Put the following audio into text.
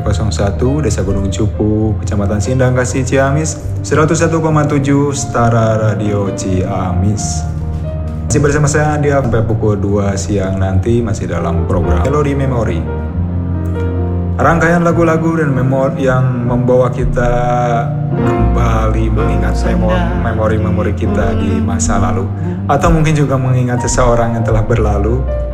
01, Desa Gunung Cupu, Kecamatan Sindang Kasih, Ciamis, 101,7 Setara Radio Ciamis. Masih bersama saya Andi sampai pukul 2 siang nanti, masih dalam program Melody Memory. Rangkaian lagu-lagu dan memori yang membawa kita kembali mengingat memori-memori kita di masa lalu, atau mungkin juga mengingat seseorang yang telah berlalu.